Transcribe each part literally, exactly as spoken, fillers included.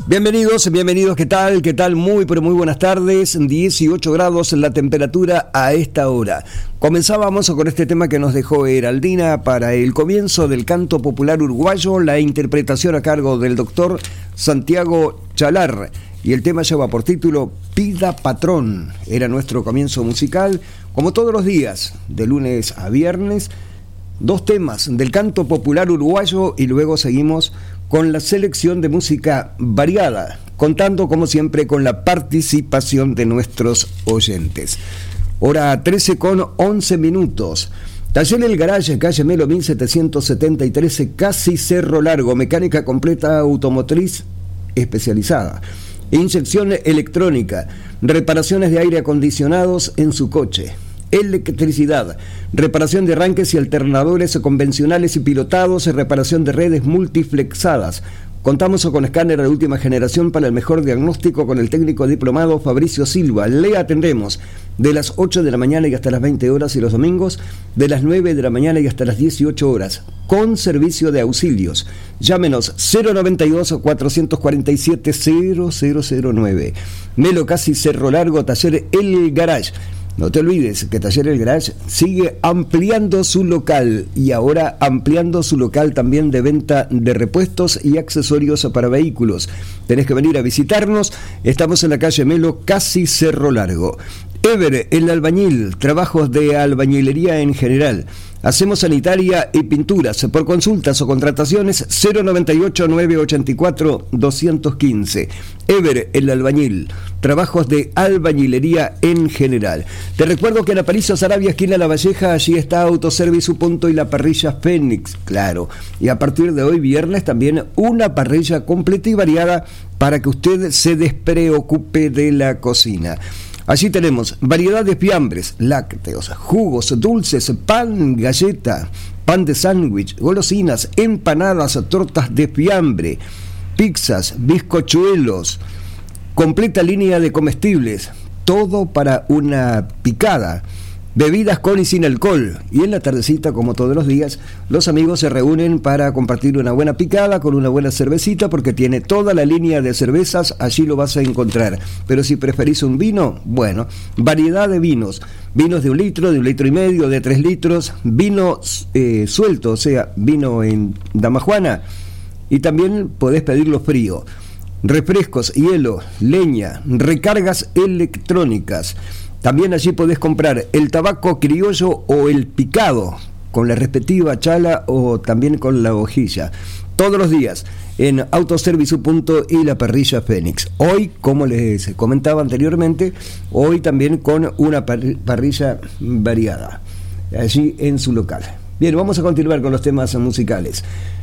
Bienvenidos, bienvenidos, ¿qué tal? ¿Qué tal? Muy, pero muy buenas tardes. dieciocho grados la temperatura a esta hora. Comenzábamos con este tema que nos dejó Heraldina para el comienzo del canto popular uruguayo, la interpretación a cargo del doctor Santiago Chalar. Y el tema lleva por título Pida Patrón. Era nuestro comienzo musical, como todos los días, de lunes a viernes. Dos temas del canto popular uruguayo y luego seguimos con la selección de música variada, contando como siempre con la participación de nuestros oyentes. Hora trece con once minutos. Taller El Garage, calle Melo mil setecientos setenta y tres, casi Cerro Largo, mecánica completa automotriz especializada. Inyección electrónica, reparaciones de aire acondicionados en su coche. Electricidad, reparación de arranques y alternadores convencionales y pilotados, reparación de redes multiflexadas. Contamos con escáner de última generación para el mejor diagnóstico con el técnico diplomado Fabricio Silva. Le atendemos de las ocho de la mañana y hasta las veinte horas y los domingos de las nueve de la mañana y hasta las dieciocho horas, con servicio de auxilios. Llámenos cero noventa y dos, cuatrocientos cuarenta y siete, cero cero cero nueve. Melo casi Cerro Largo, Taller El Garage. No te olvides que Taller El Garage sigue ampliando su local y ahora ampliando su local también de venta de repuestos y accesorios para vehículos. Tenés que venir a visitarnos. Estamos en la calle Melo, casi Cerro Largo. Ever, el albañil, trabajos de albañilería en general. Hacemos sanitaria y pinturas. Por consultas o contrataciones, cero noventa y ocho, nueve ochenta y cuatro, doscientos quince. Ever, el albañil, trabajos de albañilería en general. Te recuerdo que en Aparicio Sarabia, esquina La Valleja, allí está Autoservice Punto y la parrilla Fénix, claro. Y a partir de hoy, viernes, también una parrilla completa y variada para que usted se despreocupe de la cocina. Allí tenemos variedad de fiambres, lácteos, jugos, dulces, pan, galleta, pan de sándwich, golosinas, empanadas, tortas de fiambre, pizzas, bizcochuelos, completa línea de comestibles, todo para una picada. Bebidas con y sin alcohol. Y en la tardecita, como todos los días, los amigos se reúnen para compartir una buena picada con una buena cervecita, porque tiene toda la línea de cervezas, allí lo vas a encontrar. Pero si preferís un vino, bueno, variedad de vinos. Vinos de un litro, de un litro y medio, de tres litros, vino eh, suelto, o sea, vino en damajuana. Y también podés pedirlo frío. Refrescos, hielo, leña, recargas electrónicas. También allí podés comprar el tabaco criollo o el picado, con la respectiva chala o también con la hojilla. Todos los días en Autoservice Punto y la parrilla Fénix. Hoy, como les comentaba anteriormente, hoy también con una parrilla variada, allí en su local. Bien, vamos a continuar con los temas musicales.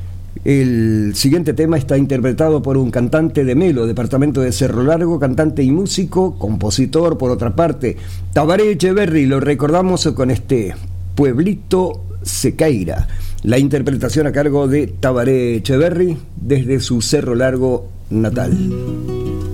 El siguiente tema está interpretado por un cantante de Melo, departamento de Cerro Largo, cantante y músico, compositor por otra parte, Tabaré Echeverri. Lo recordamos con este Pueblito Sequeira, la interpretación a cargo de Tabaré Echeverri desde su Cerro Largo natal.